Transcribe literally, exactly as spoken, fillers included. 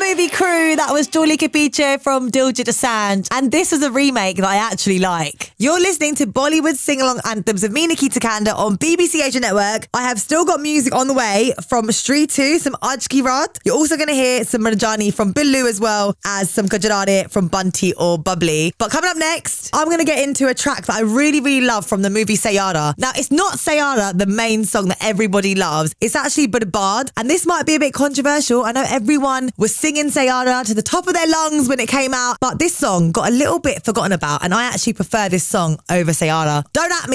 movie Crew, that was Julie Capiche from Dilja Dosanjh. And this is a remake that I actually like. You're listening to Bollywood sing-along anthems of me, Nikita Kanda, on B B C Asia Network. I have still got music on the way from Street two, some Aj Ki Raat. You're also going to hear some Marjani from Billu as well as some Gujarati from Bunty or Bubbly. But coming up next, I'm going to get into a track that I really, really love from the movie Sayara. Now, it's not Sayara, the main song that everybody loves. It's actually Barbad. And this might be a bit controversial. I know everyone was singing Sayara to the top of their lungs when it came out. But this song got a little bit forgotten about. And I actually prefer this song over Sayara. Don't at me.